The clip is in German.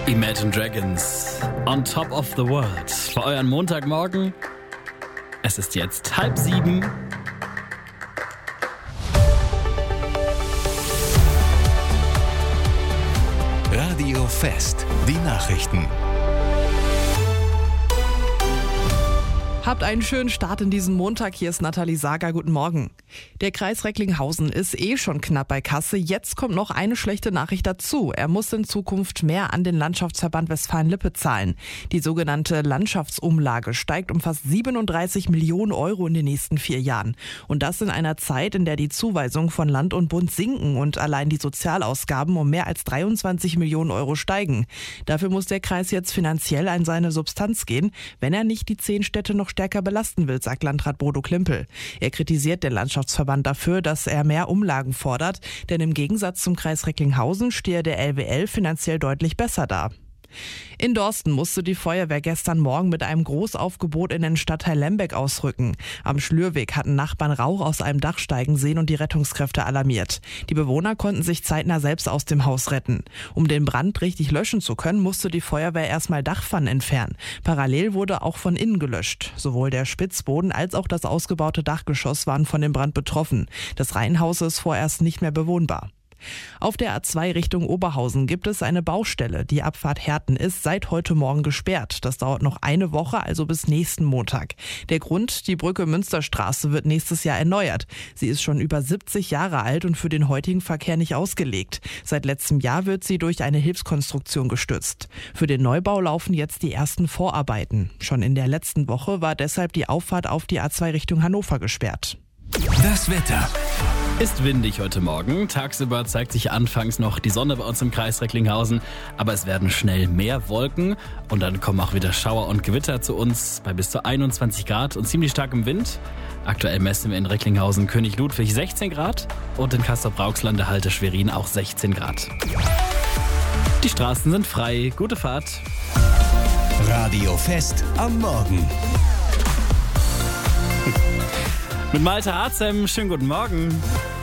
Imagine Dragons, On Top of the World. Für euren Montagmorgen. Es ist jetzt 6:30. Radio Fest, die Nachrichten. Habt einen schönen Start in diesen Montag. Hier ist Nathalie Sager. Guten Morgen. Der Kreis Recklinghausen ist schon knapp bei Kasse. Jetzt kommt noch eine schlechte Nachricht dazu. Er muss in Zukunft mehr an den Landschaftsverband Westfalen-Lippe zahlen. Die sogenannte Landschaftsumlage steigt um fast 37 Millionen Euro in den nächsten 4 Jahren. Und das in einer Zeit, in der die Zuweisungen von Land und Bund sinken und allein die Sozialausgaben um mehr als 23 Millionen Euro steigen. Dafür muss der Kreis jetzt finanziell an seine Substanz gehen, wenn er nicht die 10 Städte noch stärker belasten will, sagt Landrat Bodo Klimpel. Er kritisiert den Landschaftsverband dafür, dass er mehr Umlagen fordert, denn im Gegensatz zum Kreis Recklinghausen stehe der LWL finanziell deutlich besser da. In Dorsten musste die Feuerwehr gestern Morgen mit einem Großaufgebot in den Stadtteil Lembeck ausrücken. Am Schlürweg hatten Nachbarn Rauch aus einem Dach steigen sehen und die Rettungskräfte alarmiert. Die Bewohner konnten sich zeitnah selbst aus dem Haus retten. Um den Brand richtig löschen zu können, musste die Feuerwehr erstmal Dachpfannen entfernen. Parallel wurde auch von innen gelöscht. Sowohl der Spitzboden als auch das ausgebaute Dachgeschoss waren von dem Brand betroffen. Das Reihenhaus ist vorerst nicht mehr bewohnbar. Auf der A2 Richtung Oberhausen gibt es eine Baustelle. Die Abfahrt Herten ist seit heute Morgen gesperrt. Das dauert noch eine Woche, also bis nächsten Montag. Der Grund: die Brücke Münsterstraße wird nächstes Jahr erneuert. Sie ist schon über 70 Jahre alt und für den heutigen Verkehr nicht ausgelegt. Seit letztem Jahr wird sie durch eine Hilfskonstruktion gestützt. Für den Neubau laufen jetzt die ersten Vorarbeiten. Schon in der letzten Woche war deshalb die Auffahrt auf die A2 Richtung Hannover gesperrt. Das Wetter. Ist windig heute Morgen. Tagsüber zeigt sich anfangs noch die Sonne bei uns im Kreis Recklinghausen, aber es werden schnell mehr Wolken und dann kommen auch wieder Schauer und Gewitter zu uns bei bis zu 21 Grad und ziemlich starkem Wind. Aktuell messen wir in Recklinghausen König Ludwig 16 Grad und in Castrop-Rauxel Halte Schwerin auch 16 Grad. Die Straßen sind frei. Gute Fahrt. Radio Fest am Morgen. Mit Malte Arzem, schönen guten Morgen.